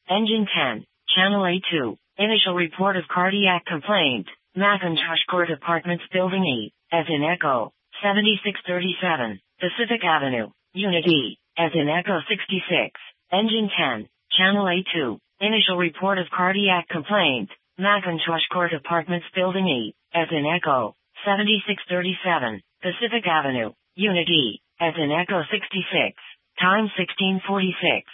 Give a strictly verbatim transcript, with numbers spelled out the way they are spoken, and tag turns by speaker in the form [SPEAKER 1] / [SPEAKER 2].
[SPEAKER 1] Engine ten. Channel A two. Initial report of cardiac complaint. Macintosh Court Apartments Building E, as in Echo, seventy-six thirty-seven, Pacific Avenue, Unit E, as in Echo sixty-six. Engine ten. Channel A two. Initial report of cardiac complaint. Macintosh Court Apartments Building E, as in Echo, seventy-six thirty-seven, Pacific Avenue, Unit E, as in Echo sixty-six. Time sixteen forty-six.